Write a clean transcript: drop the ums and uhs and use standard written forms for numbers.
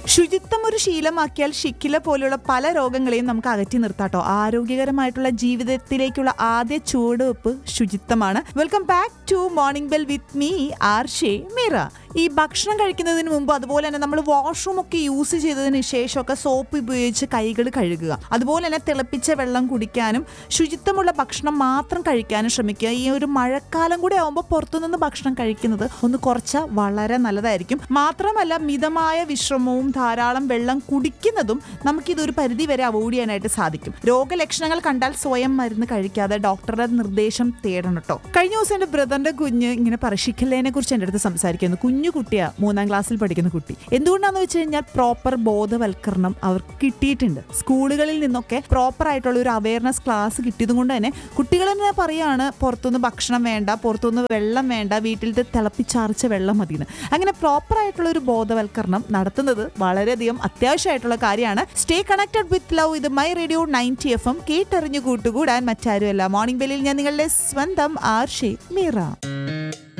ശുചിത്വം ഒരു ശീലമാക്കിയാൽ ഷിക്കില പോലുള്ള പല രോഗങ്ങളെയും നമുക്ക് അകറ്റി നിർത്താട്ടോ. ആരോഗ്യകരമായിട്ടുള്ള ജീവിതത്തിലേക്കുള്ള ആദ്യ ചുവടുവെപ്പ് ശുചിത്വമാണ്. Welcome back to morning bell with me ആർഷേ Meera. ഈ ഭക്ഷണം കഴിക്കുന്നതിന് മുമ്പ് അതുപോലെ തന്നെ നമ്മൾ വാഷ്റൂം ഒക്കെ യൂസ് ചെയ്തതിന് ശേഷമൊക്കെ സോപ്പ് ഉപയോഗിച്ച് കൈകൾ കഴുകുക. അതുപോലെ തന്നെ തിളപ്പിച്ച വെള്ളം കുടിക്കാനും ശുചിത്വമുള്ള ഭക്ഷണം മാത്രം കഴിക്കാനും ശ്രമിക്കുക. ഈ ഒരു മഴക്കാലം കൂടെ ആകുമ്പോൾ പുറത്തുനിന്ന് ഭക്ഷണം കഴിക്കുന്നത് ഒന്ന് കുറച്ചാൽ വളരെ നല്ലതായിരിക്കും. മാത്രമല്ല മിതമായ വിശ്രമവും ധാരാളം വെള്ളം കുടിക്കുന്നതും നമുക്കിതൊരു പരിധി വരെ അവോയ്ഡ് ചെയ്യാനായിട്ട് സാധിക്കും. രോഗലക്ഷണങ്ങൾ കണ്ടാൽ സ്വയം മരുന്ന് കഴിക്കാതെ ഡോക്ടറുടെ നിർദ്ദേശം തേടണം കേട്ടോ. കഴിഞ്ഞ ദിവസം എൻ്റെ ബ്രദറിന്റെ കുഞ്ഞ് ഇങ്ങനെ ഷിഖല്ലേനെ കുറിച്ച് എൻ്റെ അടുത്ത് സംസാരിക്കുന്നു. കുഞ്ഞു കുട്ടിയാ, 3ാം ക്ലാസ്സിൽ പഠിക്കുന്ന കുട്ടി. എന്തുകൊണ്ടാന്ന് വെച്ച് കഴിഞ്ഞാൽ പ്രോപ്പർ ബോധവൽക്കരണം അവർക്ക് കിട്ടിയിട്ടുണ്ട്. സ്കൂളുകളിൽ നിന്നൊക്കെ പ്രോപ്പർ ആയിട്ടുള്ള ഒരു അവയർനെസ് ക്ലാസ് കിട്ടിയത് കൊണ്ട് തന്നെ കുട്ടികൾ തന്നെ പറയാണ് പുറത്തുനിന്ന് ഭക്ഷണം വേണ്ട, പുറത്തുനിന്ന് വെള്ളം വേണ്ട, വീട്ടിലത്തെ തിളപ്പിച്ചാർച്ച വെള്ളം മതിയെന്ന്. അങ്ങനെ പ്രോപ്പർ ആയിട്ടുള്ള ഒരു ബോധവൽക്കരണം നടത്തുന്നത് വളരെയധികം അത്യാവശ്യമായിട്ടുള്ള കാര്യമാണ്. Stay connected with love. ഇത് മൈ റേഡിയോ 90 FM. കേട്ടറിഞ്ഞു കൂട്ടുകൂടാൻ മറ്റാരുമല്ല. മോർണിംഗ് ബെല്ലിൽ ഞാൻ നിങ്ങളുടെ സ്വന്തം ആർഷേ മീറ.